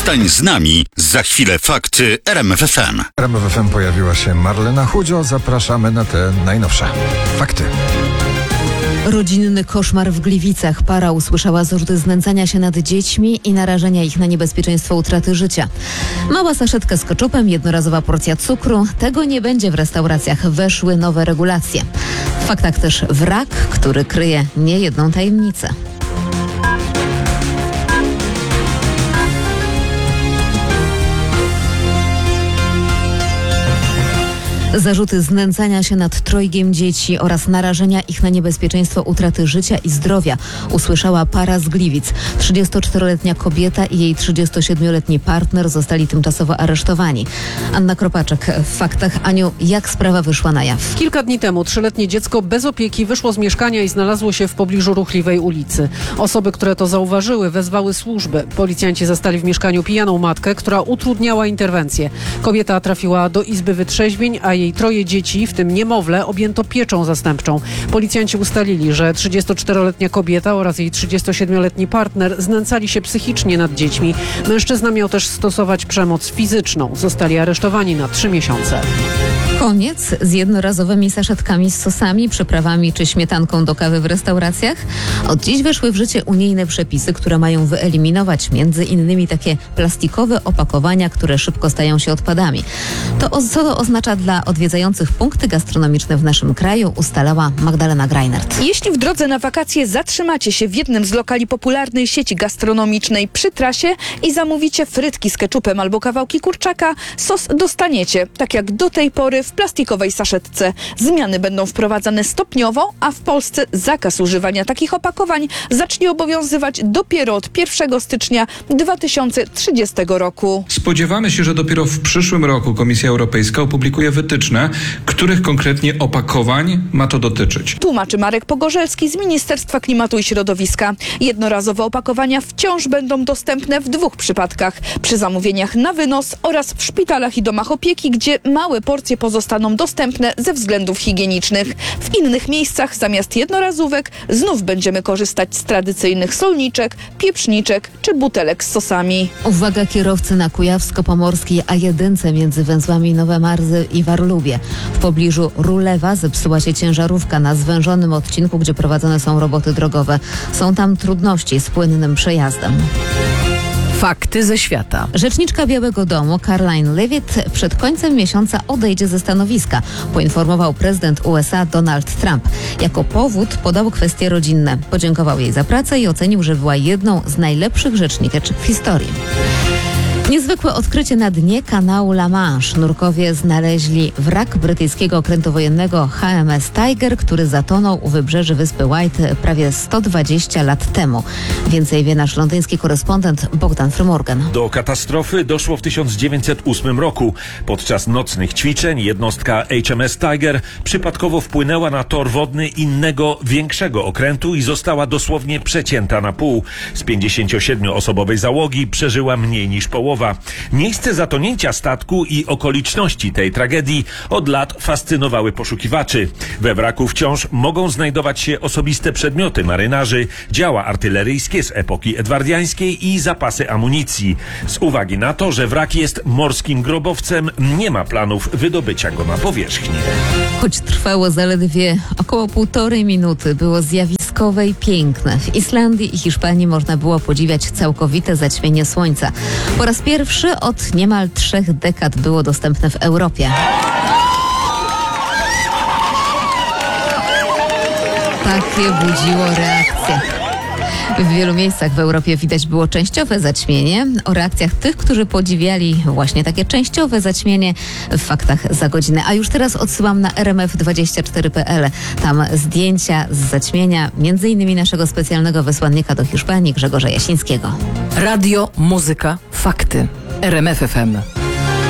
Zostań z nami. Za chwilę fakty RMF FM. RMF FM pojawiła się Marlena Chudzio. Zapraszamy na te najnowsze fakty. Rodzinny koszmar w Gliwicach. Para usłyszała zarzuty znęcania się nad dziećmi i narażenia ich na niebezpieczeństwo utraty życia. Mała saszetka z keczupem, jednorazowa porcja cukru. Tego nie będzie w restauracjach. Weszły nowe regulacje. W faktach też wrak, który kryje niejedną tajemnicę. Zarzuty znęcania się nad trojgiem dzieci oraz narażenia ich na niebezpieczeństwo utraty życia i zdrowia usłyszała para z Gliwic. 34-letnia kobieta i jej 37-letni partner zostali tymczasowo aresztowani. Anna Kropaczek w faktach. Aniu, jak sprawa wyszła na jaw? Kilka dni temu 3-letnie dziecko bez opieki wyszło z mieszkania i znalazło się w pobliżu ruchliwej ulicy. Osoby, które to zauważyły, wezwały służby. Policjanci zastali w mieszkaniu pijaną matkę, która utrudniała interwencję. Kobieta trafiła do izby wytrzeźwień, a jej 3 dzieci, w tym niemowlę, objęto pieczą zastępczą. Policjanci ustalili, że 34-letnia kobieta oraz jej 37-letni partner znęcali się psychicznie nad dziećmi. Mężczyzna miał też stosować przemoc fizyczną. Zostali aresztowani na 3 miesiące. Koniec z jednorazowymi saszetkami z sosami, przyprawami czy śmietanką do kawy w restauracjach? Od dziś weszły w życie unijne przepisy, które mają wyeliminować między innymi takie plastikowe opakowania, które szybko stają się odpadami. Co to oznacza dla odwiedzających punkty gastronomiczne w naszym kraju, ustalała Magdalena Greinert. Jeśli w drodze na wakacje zatrzymacie się w jednym z lokali popularnej sieci gastronomicznej przy trasie i zamówicie frytki z keczupem albo kawałki kurczaka, sos dostaniecie, tak jak do tej pory, w plastikowej saszetce. Zmiany będą wprowadzane stopniowo, a w Polsce zakaz używania takich opakowań zacznie obowiązywać dopiero od 1 stycznia 2030 roku. Spodziewamy się, że dopiero w przyszłym roku Komisja Europejska opublikuje wytyczne, których konkretnie opakowań ma to dotyczyć. Tłumaczy Marek Pogorzelski z Ministerstwa Klimatu i Środowiska. Jednorazowe opakowania wciąż będą dostępne w 2 przypadkach. Przy zamówieniach na wynos oraz w szpitalach i domach opieki, gdzie małe porcje pozostaną dostępne ze względów higienicznych. W innych miejscach zamiast jednorazówek znów będziemy korzystać z tradycyjnych solniczek, pieprzniczek czy butelek z sosami. Uwaga kierowcy na kujawsko-pomorskiej A1 między węzłami Nowe Marzy i Warlubie. W pobliżu Rulewa zepsuła się ciężarówka na zwężonym odcinku, gdzie prowadzone są roboty drogowe. Są tam trudności z płynnym przejazdem. Fakty ze świata. Rzeczniczka Białego Domu Karoline Leavitt przed końcem miesiąca odejdzie ze stanowiska, poinformował prezydent USA Donald Trump. Jako powód podał kwestie rodzinne. Podziękował jej za pracę i ocenił, że była jedną z najlepszych rzeczniczek w historii. Niezwykłe odkrycie na dnie kanału La Manche. Nurkowie znaleźli wrak brytyjskiego okrętu wojennego HMS Tiger, który zatonął u wybrzeży wyspy White prawie 120 lat temu. Więcej wie nasz londyński korespondent Bogdan Frymorgan. Do katastrofy doszło w 1908 roku. Podczas nocnych ćwiczeń jednostka HMS Tiger przypadkowo wpłynęła na tor wodny innego, większego okrętu i została dosłownie przecięta na pół. Z 57-osobowej załogi przeżyła mniej niż połowa. Miejsce zatonięcia statku i okoliczności tej tragedii od lat fascynowały poszukiwaczy. We wraku wciąż mogą znajdować się osobiste przedmioty marynarzy, działa artyleryjskie z epoki edwardiańskiej i zapasy amunicji. Z uwagi na to, że wrak jest morskim grobowcem, nie ma planów wydobycia go na powierzchnię. Choć trwało zaledwie około 1,5 minuty, było zjawiskowe i piękne. W Islandii i Hiszpanii można było podziwiać całkowite zaćmienie słońca. Po raz pierwszy od niemal 3 dekad było dostępne w Europie. Takie budziło reakcje. W wielu miejscach w Europie widać było częściowe zaćmienie. O reakcjach tych, którzy podziwiali właśnie takie częściowe zaćmienie, w faktach za godzinę. A już teraz odsyłam na rmf24.pl. Tam zdjęcia z zaćmienia, między innymi naszego specjalnego wysłannika do Hiszpanii, Grzegorza Jasińskiego. Radio, muzyka, fakty. RMF FM.